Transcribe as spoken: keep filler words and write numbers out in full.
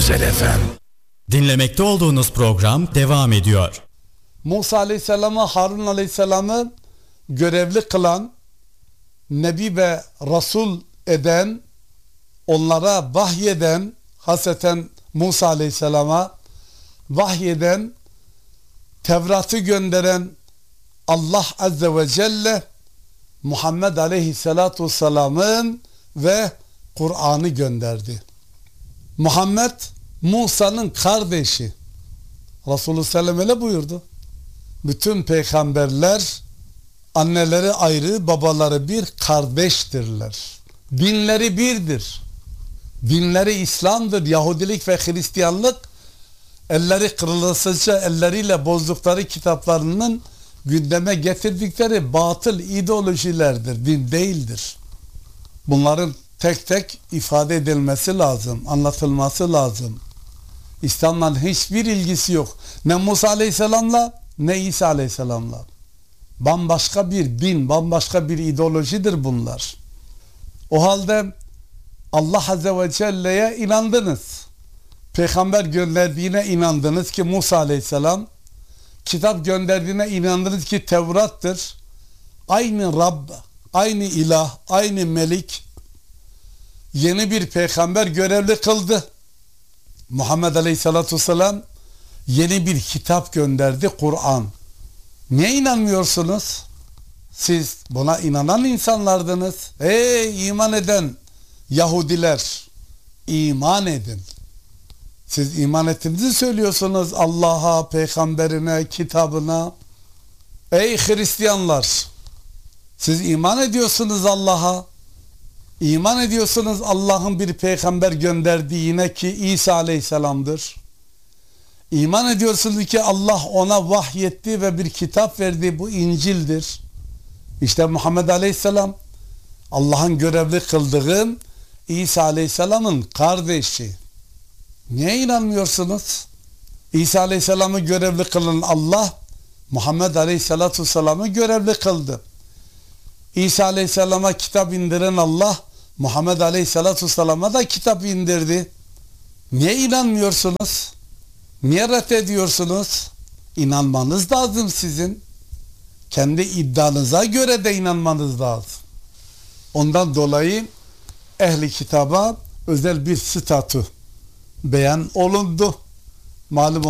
Özel F M. Dinlemekte olduğunuz program devam ediyor. Musa Aleyhisselam'ı, Harun Aleyhisselam'ı görevli kılan, Nebi ve Resul eden, onlara vahyeden, hasreten Musa Aleyhisselam'a vahyeden, Tevrat'ı gönderen Allah Azze ve Celle, Muhammed Aleyhisselatü Vesselam'ın ve Kur'an'ı gönderdi. Muhammed Musa'nın kardeşi. Resulullah sallallahu aleyhi ve sellem öyle buyurdu. Bütün peygamberler anneleri ayrı, babaları bir, kardeştirler. Dinleri birdir. Dinleri İslam'dır. Yahudilik ve Hristiyanlık elleri kırılasıca elleriyle bozdukları kitaplarının gündeme getirdikleri batıl ideolojilerdir. Din değildir. Bunların tek tek ifade edilmesi lazım, anlatılması lazım. İslam'la hiçbir ilgisi yok. Ne Musa Aleyhisselam'la ne İsa Aleyhisselam'la. Bambaşka bir din, bambaşka bir ideolojidir bunlar. O halde Allah Azze ve Celle'ye inandınız. Peygamber gönderdiğine inandınız ki Musa Aleyhisselam, kitap gönderdiğine inandınız ki Tevrat'tır. Aynı Rabb, aynı ilah, aynı melik yeni bir peygamber görevli kıldı. Muhammed Aleyhisselatü Vesselam yeni bir kitap gönderdi, Kur'an. Niye inanmıyorsunuz? Siz buna inanan insanlardınız. Ey iman eden Yahudiler, iman edin. Siz iman ettiğinizi söylüyorsunuz Allah'a, peygamberine, kitabına. Ey Hristiyanlar, siz iman ediyorsunuz Allah'a. İman ediyorsunuz Allah'ın bir peygamber gönderdiğine ki İsa Aleyhisselam'dır. İman ediyorsunuz ki Allah ona vahyetti ve bir kitap verdi, bu İncil'dir. İşte Muhammed Aleyhisselam Allah'ın görevli kıldığı İsa Aleyhisselam'ın kardeşi. Niye inanmıyorsunuz? İsa Aleyhisselam'ı görevli kılan Allah Muhammed Aleyhisselatü Vesselam'ı görevli kıldı. İsa Aleyhisselam'a kitap indiren Allah Muhammed Aleyhisselatü Vesselam'a da kitap indirdi. Niye inanmıyorsunuz? Niye reddediyorsunuz? İnanmanız lazım sizin. Kendi iddianıza göre de inanmanız lazım. Ondan dolayı ehli kitaba özel bir statü beyan olundu. Malum